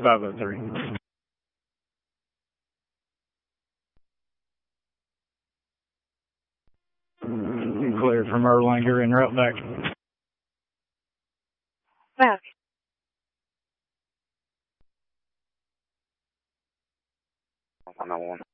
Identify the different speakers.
Speaker 1: 503. Cleared from Erlanger and route back.
Speaker 2: Back.
Speaker 3: 101.